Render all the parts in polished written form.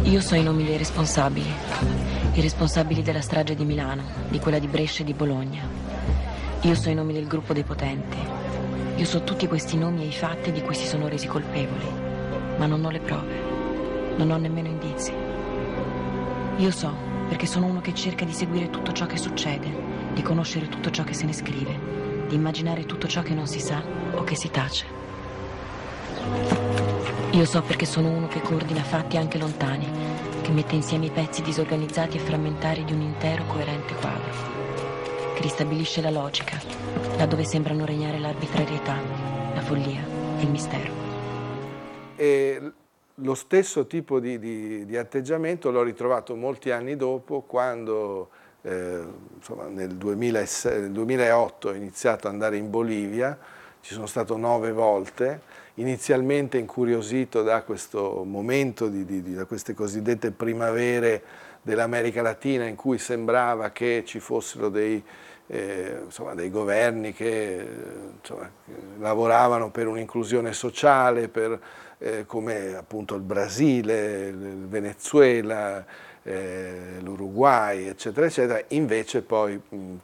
Io so i nomi dei responsabili. I responsabili della strage di Milano, di quella di Brescia e di Bologna. Io so i nomi del gruppo dei potenti. Io so tutti questi nomi e i fatti di cui si sono resi colpevoli. Ma non ho le prove. Non ho nemmeno indizi. Io so, perché sono uno che cerca di seguire tutto ciò che succede, di conoscere tutto ciò che se ne scrive, di immaginare tutto ciò che non si sa o che si tace. Io so perché sono uno che coordina fatti anche lontani, che mette insieme i pezzi disorganizzati e frammentari di un intero coerente quadro, che ristabilisce la logica, laddove sembrano regnare l'arbitrarietà, la follia e il mistero. E lo stesso tipo di atteggiamento l'ho ritrovato molti anni dopo, quando insomma, nel 2008 ho iniziato ad andare in Bolivia. Ci sono stato 9 volte, inizialmente incuriosito da questo momento, da queste cosiddette primavere dell'America Latina, in cui sembrava che ci fossero insomma, dei governi che insomma, lavoravano per un'inclusione sociale, come appunto il Brasile, il Venezuela, l'Uruguay, eccetera, eccetera. Invece poi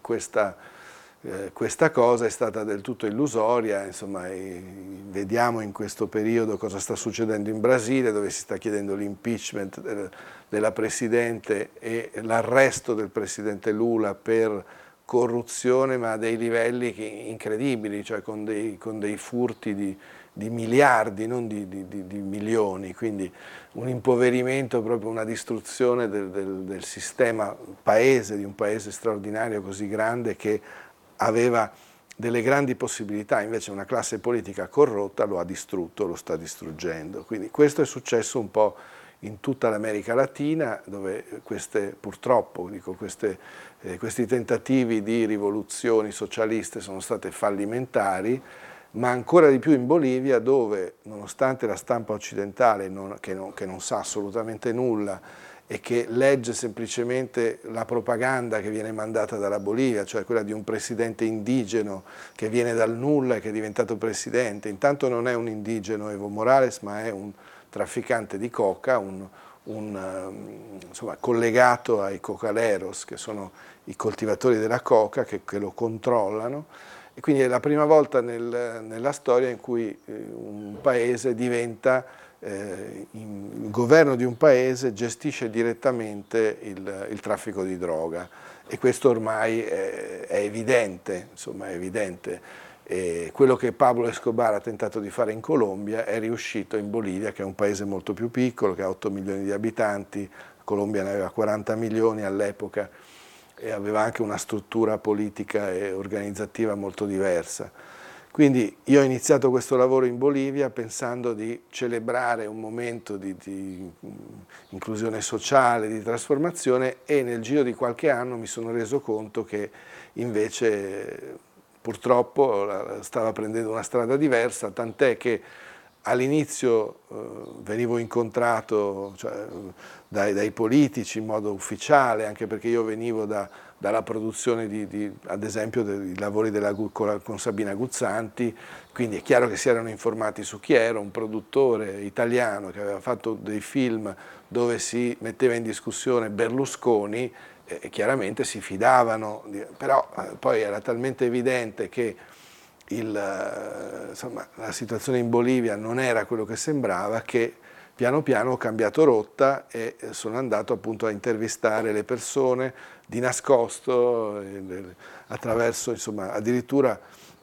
questa cosa è stata del tutto illusoria, insomma, vediamo in questo periodo cosa sta succedendo in Brasile, dove si sta chiedendo l'impeachment della Presidente e l'arresto del Presidente Lula per corruzione, ma a dei livelli incredibili, cioè con dei furti di miliardi, non di milioni, quindi un impoverimento, proprio una distruzione del sistema paese, di un paese straordinario così grande che aveva delle grandi possibilità. Invece una classe politica corrotta lo ha distrutto, lo sta distruggendo. Quindi questo è successo un po' in tutta l'America Latina, dove purtroppo questi tentativi di rivoluzioni socialiste sono state fallimentari, ma ancora di più in Bolivia, dove nonostante la stampa occidentale che non sa assolutamente nulla e che legge semplicemente la propaganda che viene mandata dalla Bolivia, cioè quella di un presidente indigeno che viene dal nulla e che è diventato presidente. Intanto non è un indigeno Evo Morales, ma è un trafficante di coca, insomma, collegato ai cocaleros, che sono i coltivatori della coca che lo controllano. E quindi è la prima volta nella storia in cui un paese diventa, il governo di un paese gestisce direttamente il traffico di droga, e questo ormai è evidente, insomma è evidente. E quello che Pablo Escobar ha tentato di fare in Colombia è riuscito in Bolivia, che è un paese molto più piccolo, che ha 8 milioni di abitanti, la Colombia ne aveva 40 milioni all'epoca, e aveva anche una struttura politica e organizzativa molto diversa. Quindi io ho iniziato questo lavoro in Bolivia pensando di celebrare un momento di inclusione sociale, di trasformazione, e nel giro di qualche anno mi sono reso conto che invece purtroppo stava prendendo una strada diversa, tant'è che all'inizio venivo incontrato, cioè, dai politici in modo ufficiale, anche perché io venivo dalla produzione ad esempio dei lavori con Sabina Guzzanti, quindi è chiaro che si erano informati su chi ero, un produttore italiano che aveva fatto dei film dove si metteva in discussione Berlusconi, e chiaramente si fidavano, però poi era talmente evidente che insomma, la situazione in Bolivia non era quello che sembrava, che piano piano ho cambiato rotta e sono andato appunto a intervistare le persone di nascosto, attraverso, insomma, addirittura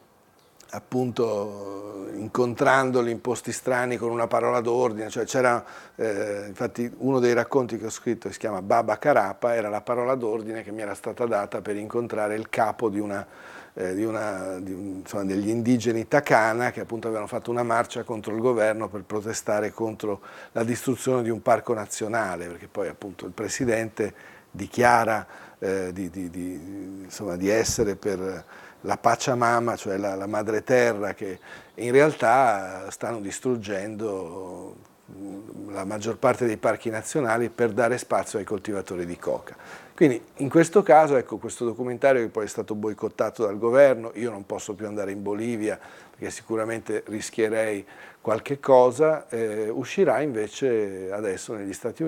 appunto incontrandoli in posti strani con una parola d'ordine, cioè c'era, infatti uno dei racconti che ho scritto, che si chiama Baba Carapa, era la parola d'ordine che mi era stata data per incontrare il capo insomma, degli indigeni Takana, che appunto avevano fatto una marcia contro il governo per protestare contro la distruzione di un parco nazionale, perché poi appunto il presidente dichiara insomma, di essere per la Pachamama, cioè la madre terra, che in realtà stanno distruggendo la maggior parte dei parchi nazionali per dare spazio ai coltivatori di coca. Quindi in questo caso, ecco, questo documentario, che poi è stato boicottato dal governo, io non posso più andare in Bolivia perché sicuramente rischierei qualche cosa, uscirà invece adesso negli Stati Uniti.